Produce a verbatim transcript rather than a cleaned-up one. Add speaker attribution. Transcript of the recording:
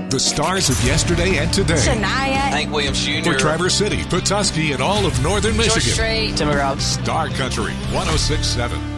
Speaker 1: The stars of yesterday and today.
Speaker 2: Shania.
Speaker 3: Hank Williams Junior
Speaker 1: For Traverse City, Petoskey, and all of northern
Speaker 2: George
Speaker 1: Michigan.
Speaker 2: Strait.
Speaker 3: Timber Routes.
Speaker 1: Star Country one oh six point seven.